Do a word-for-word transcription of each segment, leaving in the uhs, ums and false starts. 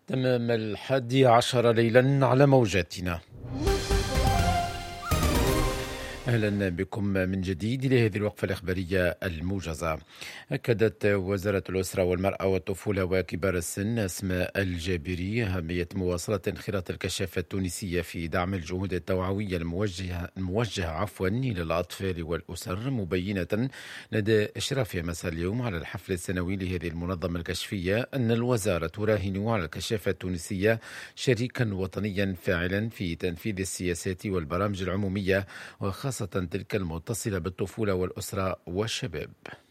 تمام الحادي عشر ليلا على موجاتنا. أهلا بكم من جديد لهذه الوقفة الإخبارية الموجزة. أكدت وزارة الأسرة والمرأة والطفولة وكبار السن أسماء الجابري أهمية مواصلة انخراط الكشافة التونسية في دعم الجهود التوعوية الموجهة, الموجهة عفوا إلى الأطفال والأسر، مبينة لدى إشرافها مساء اليوم على الحفل السنوي لهذه المنظمة الكشفية أن الوزارة تراهن على الكشافة التونسية شريكا وطنيا فاعلا في تنفيذ السياسات والبرامج العمومية، وخاصة خاصة تلك المتصلة بالطفولة والأسرة والشباب.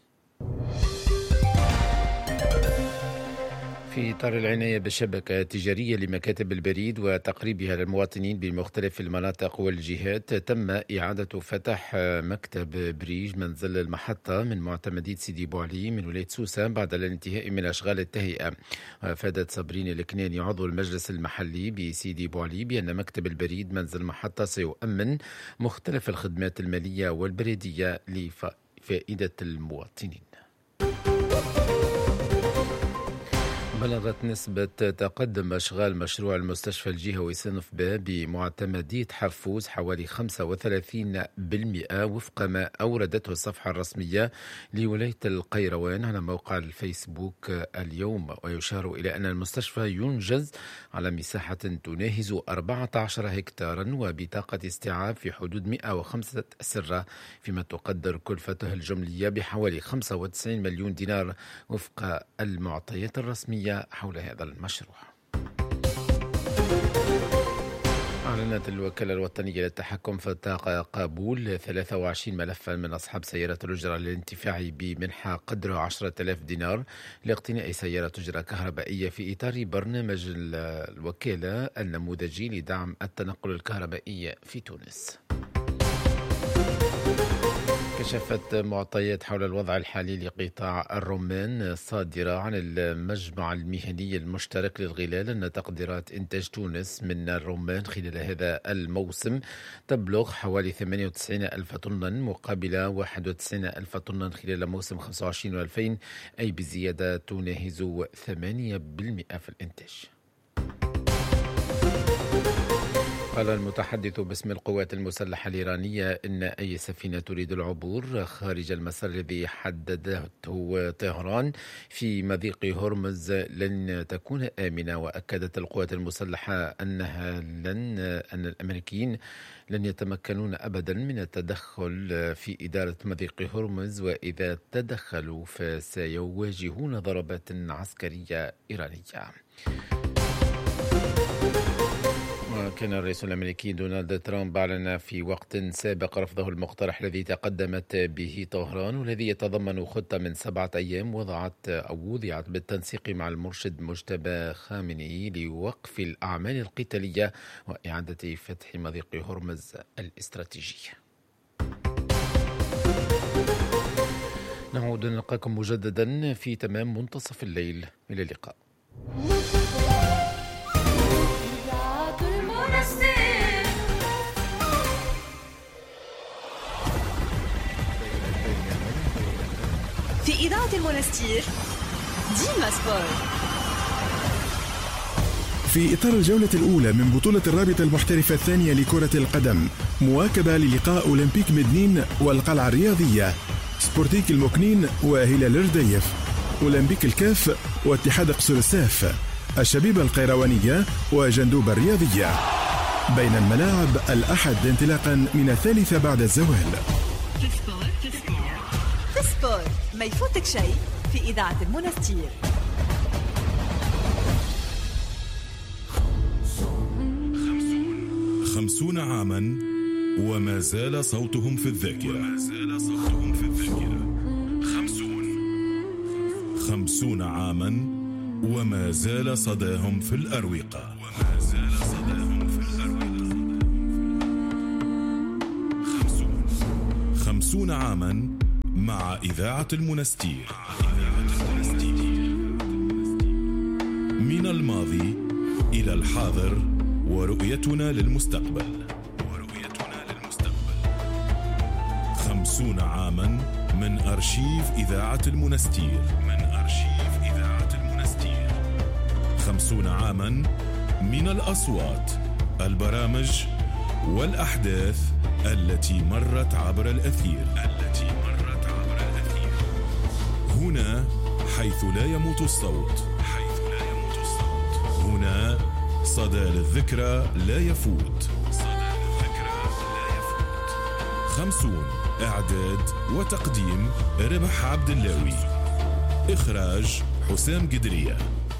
في إطار العناية بالشبكة التجارية لمكاتب البريد وتقريبها للمواطنين بمختلف المناطق والجهات، تم إعادة فتح مكتب بريج منزل المحطة من معتمدية سيدي بوعلي من ولاية سوسة بعد الانتهاء من أشغال التهيئة. وأفادت صابرين الكناني عضو المجلس المحلي بسيدي بوعلي بأن مكتب البريد منزل المحطة سيؤمن مختلف الخدمات المالية والبريدية لفائدة المواطنين. بلغت نسبة تقدم أشغال مشروع المستشفى الجهوي صنف ب بمعتمدية حرفوز حوالي خمسة وثلاثين بالمئة وفق ما أوردته الصفحة الرسمية لولاية القيروان على موقع الفيسبوك اليوم. ويشار إلى أن المستشفى ينجز على مساحة تناهز أربعة عشر هكتارا وبطاقة استيعاب في حدود مئة وخمسة أسرة، فيما تقدر كلفته الجملية بحوالي خمسة وتسعين مليون دينار وفق المعطيات الرسمية حول هذا المشروع. أعلنت الوكالة الوطنية للتحكم في الطاقة قبول ثلاثة وعشرين ملفا من أصحاب سيارة الأجرة للانتفاع بمنحة قدرها عشرة آلاف دينار لاقتناء سيارة أجرة كهربائية في إطار برنامج الوكالة النموذجي لدعم التنقل الكهربائي في تونس. كشفت معطيات حول الوضع الحالي لقطاع الرمان الصادرة عن المجمع المهني المشترك للغلال أن تقديرات إنتاج تونس من الرمان خلال هذا الموسم تبلغ حوالي ثمانية وتسعين ألف طنا مقابل واحد وتسعين ألف طنا خلال موسم خمسة وعشرين وألفين، أي بزيادة تناهز ثمانية بالمئة في الإنتاج. قال المتحدث باسم القوات المسلحة الإيرانية إن أي سفينة تريد العبور خارج المسار الذي حددته طهران في مضيق هرمز لن تكون آمنة. وأكدت القوات المسلحة أنها لن أن الأمريكيين لن يتمكنون أبدا من التدخل في إدارة مضيق هرمز، وإذا تدخلوا فسيواجهون ضربات عسكرية إيرانية. كان الرئيس الأمريكي دونالد ترامب أعلن في وقت سابق رفضه المقترح الذي تقدمت به طهران، والذي يتضمن خطة من سبعة أيام وضعت أو وضعت بالتنسيق مع المرشد مجتبى خامنئي لوقف الأعمال القتالية وإعادة فتح مضيق هرمز الاستراتيجي. نعود نلقاكم مجددا في تمام منتصف الليل. إلى اللقاء. في إذاعة المنستير ديما سبور. في إطار الجولة الأولى من بطولة الرابطة المحترفة الثانية لكرة القدم، مواكبة للقاء أولمبيك مدنين والقلعة الرياضية، سبورتيك المكنين وهلال الرديف، أولمبيك الكاف واتحاد قصر الساف، الشبيبة القيروانية وجندوب الرياضية. بين الملاعب الأحد انطلاقا من الثالثة بعد الزوال. في سبور في سبور في سبور ما يفوتك شيء في إذاعة المنستير. خمسون عاما وما زال صوتهم في الذاكرة. وما زال صوتهم في الذاكرة. خمسون خمسون عاما وما زال صداهم في الأروقة. وما زال صداهم في الأروقة. خمسون خمسون عاما مع إذاعة المنستير. من الماضي إلى الحاضر ورؤيتنا للمستقبل. ورؤيتنا للمستقبل. خمسون عاما من أرشيف إذاعة المنستير. من أرشيف إذاعة المنستير. خمسون خمسون عاما من الأصوات، البرامج والأحداث التي مرت عبر الأثير التي مرت عبر الأثير هنا حيث لا يموت الصوت حيث لا يموت الصوت هنا صدى للذكرى لا يفوت صدى للذكرى لا يفوت. خمسون إعداد وتقديم ربح عبد اللاوي، إخراج حسام قدرية.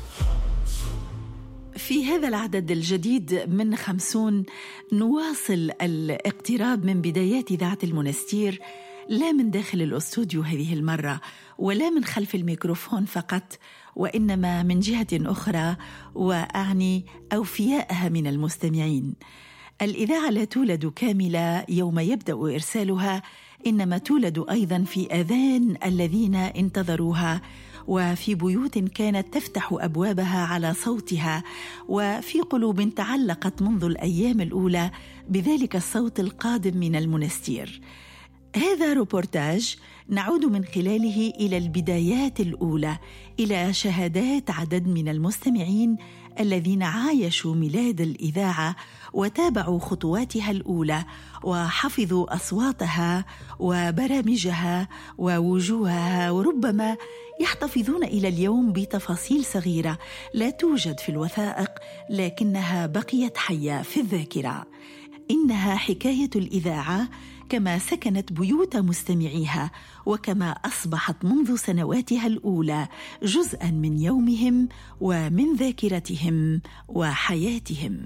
في هذا العدد الجديد من خمسون نواصل الاقتراب من بدايات إذاعة المنستير، لا من داخل الأستوديو هذه المرة ولا من خلف الميكروفون فقط، وإنما من جهة أخرى، وأعني أوفياءها من المستمعين. الإذاعة لا تولد كاملة يوم يبدأ إرسالها، إنما تولد أيضا في آذان الذين انتظروها، وفي بيوت كانت تفتح أبوابها على صوتها، وفي قلوب تعلقت منذ الأيام الأولى بذلك الصوت القادم من المنستير. هذا روبورتاج نعود من خلاله إلى البدايات الأولى، إلى شهادات عدد من المستمعين الذين عايشوا ميلاد الإذاعة وتابعوا خطواتها الأولى وحفظوا أصواتها وبرامجها ووجوهها، وربما يحتفظون إلى اليوم بتفاصيل صغيرة لا توجد في الوثائق لكنها بقيت حية في الذاكرة. إنها حكاية الإذاعة كما سكنت بيوت مستمعيها، وكما أصبحت منذ سنواتها الأولى جزءاً من يومهم ومن ذاكرتهم وحياتهم.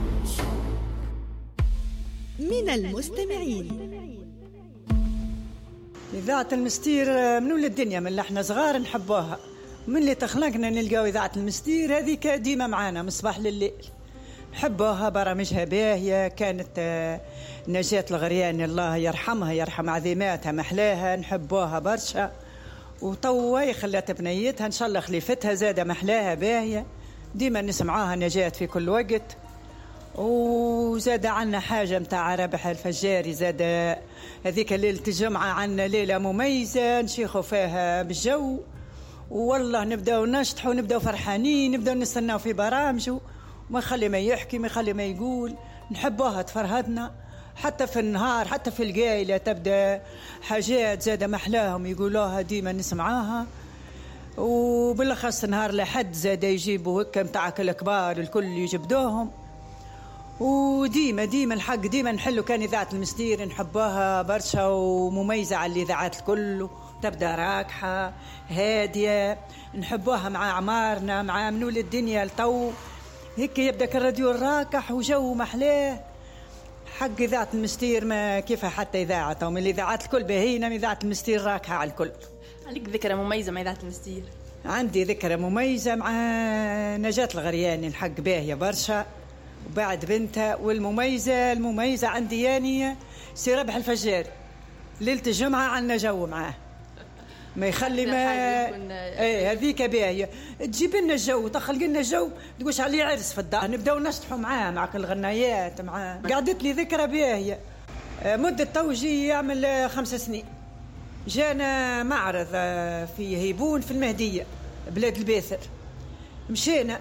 من المستمعين إذاعة المستير من ولد الدنيا، من احنا صغار نحبوها، من اللي تخلقنا نلقاو إذاعة المستير هذه ديما معانا من الصباح لليل. نحبوها، برامجها باهية، كانت نجاة الغرياني الله يرحمها يرحم عظيماتها محلاها، نحبوها برشا. وطوي خلات بنيتها إن شاء الله خليفتها زادة محلاها باهية، ديما نسمعوها نجاة في كل وقت. وزاد عنا حاجة متاع رابح الفجاري، زاد هذيك ليلة الجمعة عنا ليلة مميزة نشيخوا فيها بالجو، والله نبدأ نشطح ونبدأ فرحانين، نبدأ نستناو في برامجه، ما خلي ما يحكي ما خلي ما يقول. نحبوها تفرهدنا حتى في النهار، حتى في القايلة تبدأ حاجات زاد محلاهم يقولوها ديما نسمعاها. وبالأخص نهار لحد زاد يجيبوا هكا متاعك الكبار الكل يجبدوهم. وديما ديما الحق ديما نحلو كان إذاعة المستير نحبوها برشا ومميزة على الإذاعات الكل، تبدأ راكحة هادية نحبوها مع عمارنا مع منول الدنيا لطو هيك يبدأ الراديو الراكح وجو محلاه. حق إذاعة المستير ما كيفها حتى إذاعة، ومن الإذاعات الكل باهينا من إذاعة المستير راكحة على الكل. عليك ذكرى مميزة مع إذاعة المستير؟ عندي ذكرى مميزة مع نجاة الغرياني، الحق باهية برشا وبعد بنتها. والمميزة المميزة عندي ياني سي ربح الفجاري، ليلة الجمعة عنا جو معاه ما يخلي ما ايه هذيك باهية تجيب لنا الجو، تخلق لنا الجو تقولش عليه عرس في الدار، نبداو نشطحوا معاه مع كل الغنايات معاه. قعدت لي ذكرى باهية مدة توجي يعمل خمس سنين. جانا معرض في هيبون في المهدية بلاد البيثر، مشينا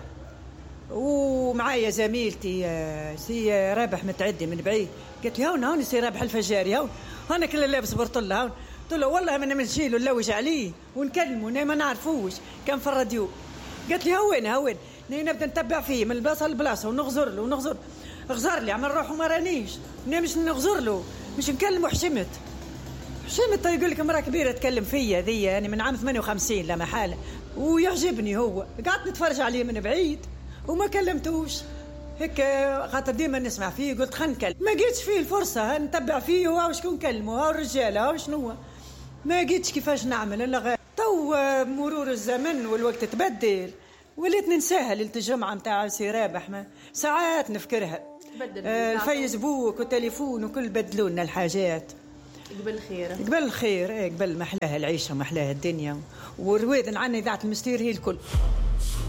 ومعايا زميلتي سي رابح متعدي من بعيد، قلت لي هون هون سي رابح الفجاري، هون هون كل لابس برطلة، هون قلت له والله ما نمشيله نلوج عليه ونكلمه ما نعرفوش كان في الراديو. قالت لي هون هون نبدا نتبع فيه من البلاصه للبلاصه ونغزر له ونغزر غزر لي عمل روحه ما رانيش مش نغزر له مش نكلمه. حشمت حشمت يقول لك امراه كبيره تكلم فيا ذي يعني من عام ثمانية وخمسين لا محاله، ويعجبني هو. قعدت نتفرج عليه من بعيد وما كلمتوش هيك خاطر ديما نسمع فيه، قلت خلينا نكلم. ما جيتش فيه الفرصه نتبع فيه وهاو شكون نكلمه، هاو الرجاله هاو شنو، ما جيتش كيفاش نعمل الا غير تو مرور الزمن والوقت تبدل وليت ننساها. ليله الجمعه نتاع سي رابح ما ساعات نفكرها، آه الفيسبوك والتليفون وكل بدلوا لنا الحاجات. قبل الخير قبل الخير ايه قبل محلاها العيشه ومحلاها الدنيا. ورويدا عنا اذاعه المستير هي الكل.